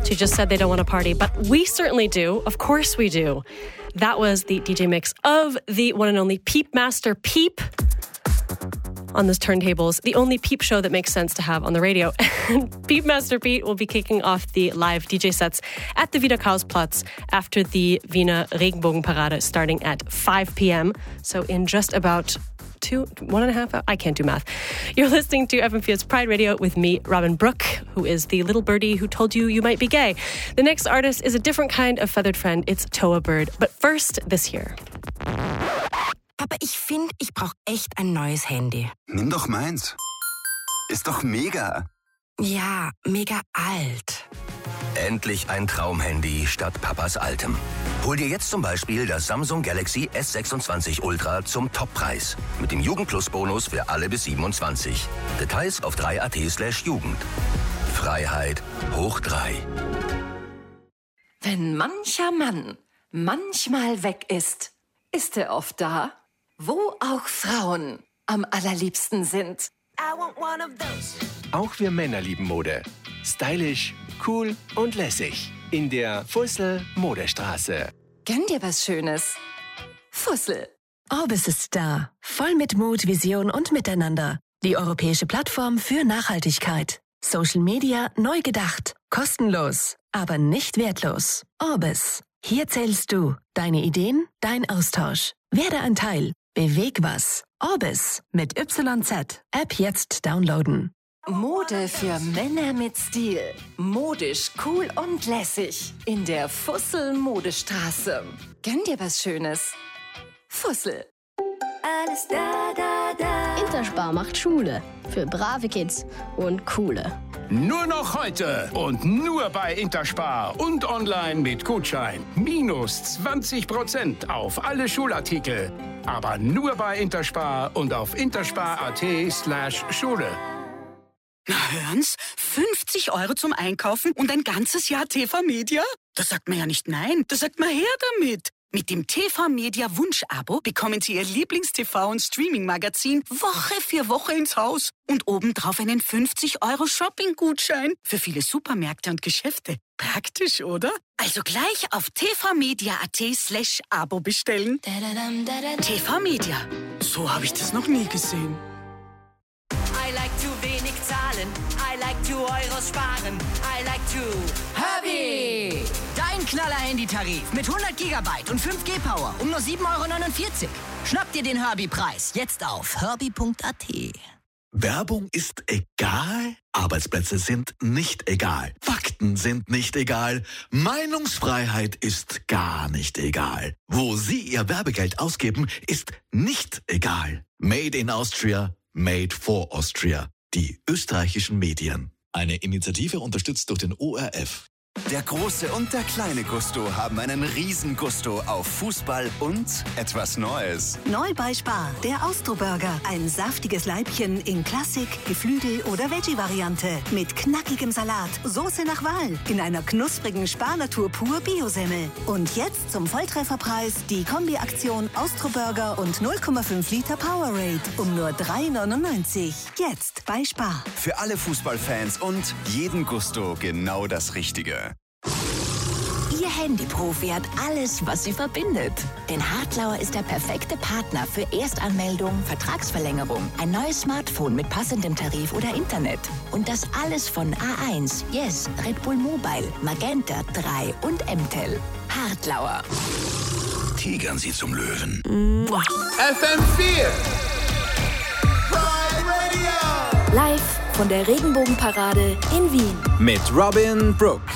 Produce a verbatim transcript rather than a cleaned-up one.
She just said they don't want to party, but we certainly do. Of course we do. That was the D J mix of the one and only Peep Master Peep on those turntables. The only Peep show that makes sense to have on the radio. And Peep Master Pete will be kicking off the live D J sets at the Wiener Karlsplatz after the Wiener Regenbogenparade starting at five p.m. So in just about two, one and a half hours. I can't do math. You're listening to F M V's Pride Radio with me, Robin Brooke, who is the little birdie who told you you might be gay. The next artist is a different kind of feathered friend. It's Toa Bird. But first, this here. Aber ich finde, ich brauche echt ein neues Handy. Nimm doch meins. Ist doch mega. Ja, mega alt. Endlich ein Traumhandy statt Papas altem. Hol dir jetzt zum Beispiel das Samsung Galaxy S sechsundzwanzig Ultra zum Toppreis. Mit dem Jugendplus-Bonus für alle bis siebenundzwanzig. Details auf drei punkt at slash Jugend. Freiheit hoch drei. Wenn mancher Mann manchmal weg ist, ist er oft da, wo auch Frauen am allerliebsten sind. Auch wir Männer lieben Mode. Stylisch, cool und lässig. In der Fussel Modestraße. Gönn dir was Schönes. Fussel. Orbis ist da. Voll mit Mut, Vision und Miteinander. Die europäische Plattform für Nachhaltigkeit. Social Media neu gedacht. Kostenlos, aber nicht wertlos. Orbis. Hier zählst du. Deine Ideen, dein Austausch. Werde ein Teil. Beweg was. Orbis mit Y Z. App jetzt downloaden. Mode für Männer mit Stil. Modisch, cool und lässig. In der Fussel Modestraße. Gönn dir was Schönes. Fussel. Alles da, da, da. Interspar macht Schule. Für brave Kids und coole. Nur noch heute und nur bei Interspar und online mit Gutschein. Minus zwanzig Prozent auf alle Schulartikel. Aber nur bei Interspar und auf interspar.at slash Schule. Na hören's, fünfzig Euro zum Einkaufen und ein ganzes Jahr T V Media? Da sagt man ja nicht nein, da sagt man her damit. Mit dem T V Media Wunsch-Abo bekommen Sie Ihr Lieblings-T V- und Streaming-Magazin Woche für Woche ins Haus. Und obendrauf einen fünfzig Euro Shopping-Gutschein für viele Supermärkte und Geschäfte. Praktisch, oder? Also gleich auf tvmedia.at slash Abo bestellen. T V Media. So habe ich das noch nie gesehen. I like to wenig zahlen. I like to Euros sparen. I like to Herbie! Dein Knaller-Handy-Tarif mit hundert Gigabyte und fünf G Power um nur sieben Euro neunundvierzig. Schnapp dir den Herbie-Preis jetzt auf herbie punkt at. Werbung ist egal, Arbeitsplätze sind nicht egal, Fakten sind nicht egal, Meinungsfreiheit ist gar nicht egal. Wo Sie Ihr Werbegeld ausgeben, ist nicht egal. Made in Austria, made for Austria. Die österreichischen Medien. Eine Initiative unterstützt durch den O R F. Der große und der kleine Gusto haben einen riesen Gusto auf Fußball und etwas Neues. Neu bei Spar, der Austro-Burger. Ein saftiges Leibchen in Klassik, Geflügel- oder Veggie-Variante. Mit knackigem Salat, Soße nach Wahl. In einer knusprigen Spar-Natur pur Bio-Semmel. Und jetzt zum Volltrefferpreis die Kombi-Aktion Austro-Burger und null Komma fünf Liter Powerade. Um nur drei neunundneunzig. Jetzt bei Spar. Für alle Fußballfans und jeden Gusto genau das Richtige. Ihr Handyprofi hat alles, was sie verbindet. Denn Hartlauer ist der perfekte Partner für Erstanmeldung, Vertragsverlängerung, ein neues Smartphone mit passendem Tarif oder Internet. Und das alles von A eins, Yes, Red Bull Mobile, Magenta drei und M T E L. Hartlauer. Tigern Sie zum Löwen. F M vier. Pride Radio. Live von der Regenbogenparade in Wien. Mit Robin Brooke.